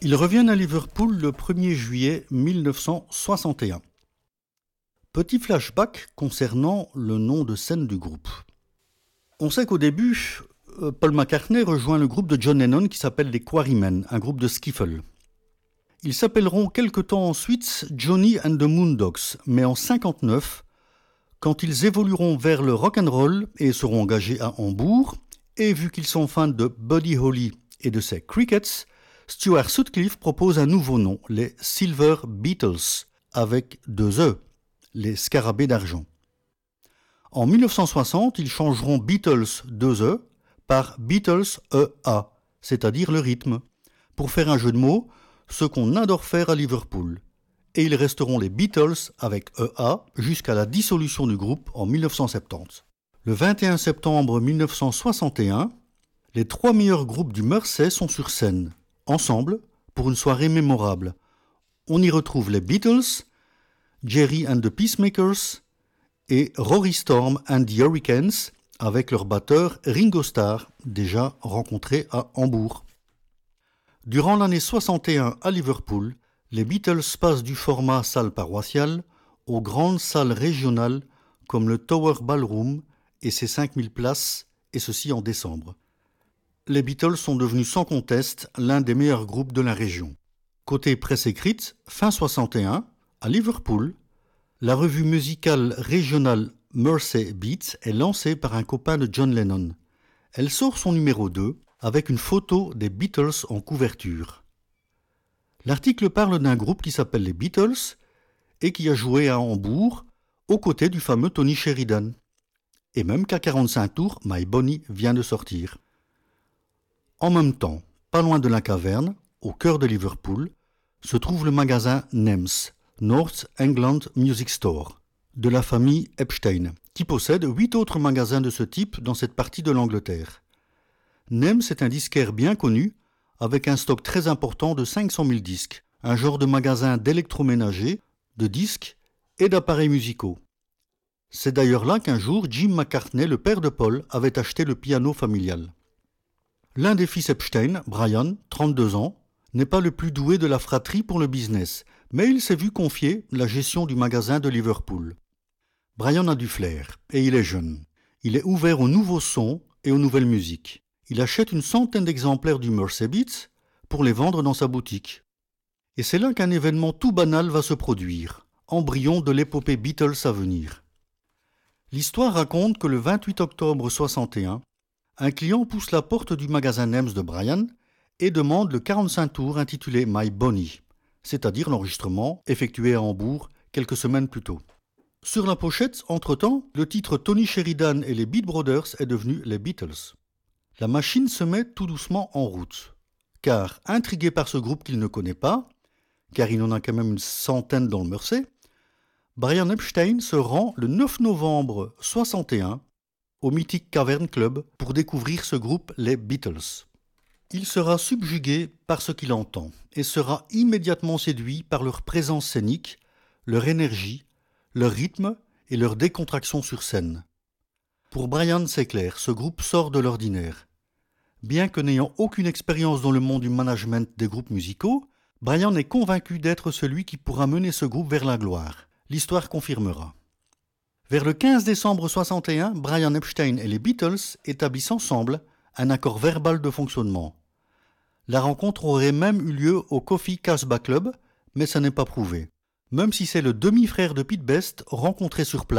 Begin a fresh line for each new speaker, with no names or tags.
Ils reviennent à Liverpool le 1er juillet 1961. Petit flashback concernant le nom de scène du groupe. On sait qu'au début, Paul McCartney rejoint le groupe de John Lennon qui s'appelle les Quarrymen, un groupe de skiffle. Ils s'appelleront quelque temps ensuite Johnny and the Moondogs, mais en 1959, quand ils évolueront vers le rock'n'roll et seront engagés à Hambourg, et vu qu'ils sont fans de Buddy Holly et de ses Crickets, Stuart Sutcliffe propose un nouveau nom, les Silver Beatles, avec 2 E, les scarabées d'argent. En 1960, ils changeront Beatles 2 E par Beatles EA, c'est-à-dire le rythme, pour faire un jeu de mots, ce qu'on adore faire à Liverpool. Et ils resteront les Beatles avec EA jusqu'à la dissolution du groupe en 1970. Le 21 septembre 1961, les 3 meilleurs groupes du Mersey sont sur scène, ensemble, pour une soirée mémorable. On y retrouve les Beatles, Jerry and the Peacemakers et Rory Storm and the Hurricanes avec leur batteur Ringo Starr, déjà rencontré à Hambourg. Durant l'année 61 à Liverpool, les Beatles passent du format salle paroissiale aux grandes salles régionales comme le Tower Ballroom et ses 5000 places, et ceci en décembre. Les Beatles sont devenus sans conteste l'un des meilleurs groupes de la région. Côté presse écrite, fin 61, à Liverpool, la revue musicale régionale Mersey Beats est lancée par un copain de John Lennon. Elle sort son numéro 2 avec une photo des Beatles en couverture. L'article parle d'un groupe qui s'appelle les Beatles et qui a joué à Hambourg aux côtés du fameux Tony Sheridan. Et même qu'à 45 tours, My Bonnie vient de sortir. En même temps, pas loin de la caverne, au cœur de Liverpool, se trouve le magasin NEMS, North England Music Store, de la famille Epstein, qui possède 8 autres magasins de ce type dans cette partie de l'Angleterre. NEMS est un disquaire bien connu, avec un stock très important de 500 000 disques, un genre de magasin d'électroménager, de disques et d'appareils musicaux. C'est d'ailleurs là qu'un jour Jim McCartney, le père de Paul, avait acheté le piano familial. L'un des fils Epstein, Brian, 32 ans, n'est pas le plus doué de la fratrie pour le business, mais il s'est vu confier la gestion du magasin de Liverpool. Brian a du flair, et il est jeune. Il est ouvert aux nouveaux sons et aux nouvelles musiques. Il achète une centaine d'exemplaires du Mersey Beats pour les vendre dans sa boutique. Et c'est là qu'un événement tout banal va se produire, embryon de l'épopée Beatles à venir. L'histoire raconte que le 28 octobre 61, un client pousse la porte du magasin NEMS de Brian et demande le 45 tours intitulé My Bonnie, c'est-à-dire l'enregistrement effectué à Hambourg quelques semaines plus tôt. Sur la pochette, entre-temps, le titre Tony Sheridan et les Beat Brothers est devenu les Beatles. La machine se met tout doucement en route, car, intrigué par ce groupe qu'il ne connaît pas, car il en a quand même une centaine dans le Mersey, Brian Epstein se rend le 9 novembre 61 au mythique Cavern Club pour découvrir ce groupe, les Beatles. Il sera subjugué par ce qu'il entend et sera immédiatement séduit par leur présence scénique, leur énergie, leur rythme et leur décontraction sur scène. Pour Brian, c'est clair, ce groupe sort de l'ordinaire. Bien que n'ayant aucune expérience dans le monde du management des groupes musicaux, Brian est convaincu d'être celui qui pourra mener ce groupe vers la gloire. L'histoire confirmera. Vers le 15 décembre 61, Brian Epstein et les Beatles établissent ensemble un accord verbal de fonctionnement. La rencontre aurait même eu lieu au Coffee Casbah Club, mais ça n'est pas prouvé. Même si c'est le demi-frère de Pete Best rencontré sur place,